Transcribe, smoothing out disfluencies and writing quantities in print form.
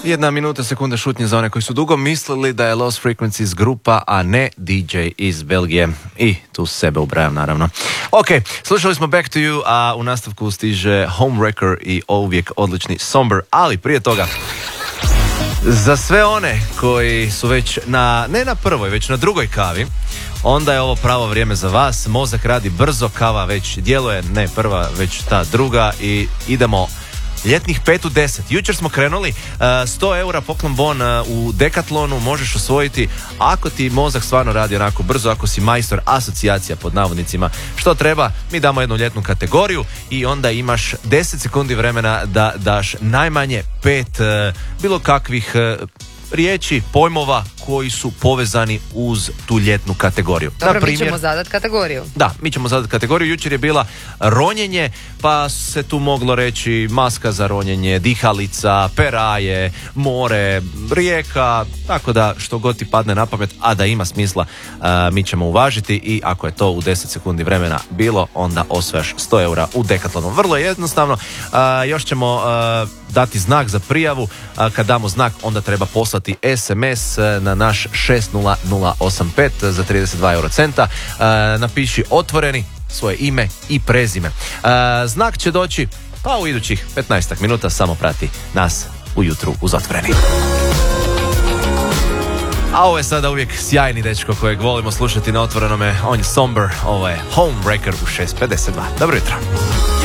1 minuta, sekunda šutnje za one koji su dugo mislili da je Lost Frequencies grupa, a ne DJ iz Belgije. I tu sebe ubrajam, naravno. Ok, slušali smo Back to You, a u nastavku stiže Homewrecker i uvijek odlični Somber, ali prije toga za sve one koji su već ne na prvoj, već na drugoj kavi, onda je ovo pravo vrijeme za vas. Mozak radi brzo, kava već djeluje, ne prva, već ta druga i idemo ljetnih 5 u 10. Jučer smo krenuli, 100 eura poklon bon u Decathlonu možeš osvojiti ako ti mozak stvarno radi onako brzo, ako si majstor asocijacija pod navodnicima. Što treba? Mi damo jednu ljetnu kategoriju i onda imaš 10 sekundi vremena da daš najmanje 5 bilo kakvih riječi, pojmova koji su povezani uz tu ljetnu kategoriju. Dobro, mi ćemo zadat kategoriju. Da, mi ćemo zadat kategoriju. Jučer je bila ronjenje, pa se tu moglo reći maska za ronjenje, dihalica, peraje, more, rijeka, tako da što god ti padne na pamet, a da ima smisla, mi ćemo uvažiti i ako je to u 10 sekundi vremena bilo, onda osvajaš 100 eura u Decathlonu. Vrlo je jednostavno, još ćemo dati znak za prijavu. Kad damo znak, onda treba poslati SMS na naš 60085 za 32 eurocenta. Napiši otvoreni, svoje ime i prezime. Znak će doći pa u idućih 15 minuta, samo prati nas ujutru uz otvoreni. A ovo je sada uvijek sjajni dečko kojeg volimo slušati na otvorenome. On je Somber, ovo je Homewrecker u 6:52. Dobro jutro.